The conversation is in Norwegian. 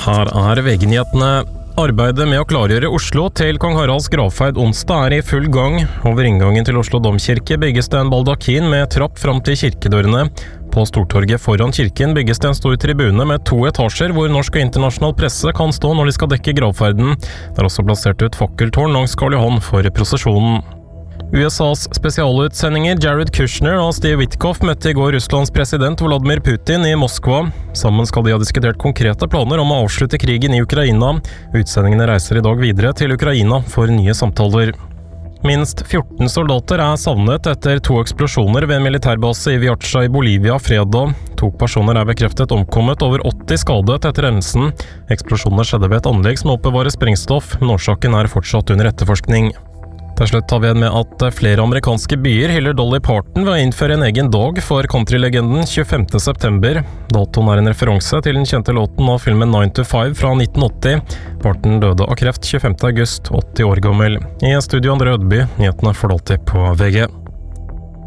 Her VG-nyhetene. Arbeidet med å klargjøre Oslo til Kong Haralds gravferd onsdag i full gang. Over inngangen til Oslo Domkirke bygges det en baldakin med trapp fram til kirkedørene. På Stortorget foran kirken bygges det en stor tribune med 2 etasjer hvor norsk og internasjonal presse kan stå når de skal dekke gravferden. Det er også plassert ut fakkeltårn langs Karl Johan for prosesjonen. USAs spesialutsendinger Jared Kushner og Steve Witkoff møtte i går Russlands president Vladimir Putin i Moskva. Sammen skal de ha diskutert konkrete planer om å avslutte krigen i Ukraina. Utsendingene reiser i dag videre til Ukraina for nye samtaler. Minst 14 soldater er savnet etter 2 eksplosjoner ved en militærbase i Viacha i Bolivia fredag. 2 personer er bekreftet omkommet, over 80 skadet etter hendelsen. Eksplosjonene skjedde ved et anlegg som oppbevarer sprengstoff, men årsaken er fortsatt under etterforskning. Til slutt tar vi igjen med at flere amerikanske byer hyller Dolly Parton ved å innføre en egen dag for countrylegenden 25. september. Datoen er en referanse til den kjente låten av filmen 9 to 5 fra 1980. Parton døde av kreft 25. august, 80 år gammel. I studio André Ødeby, nyhetene får du alltid på VG.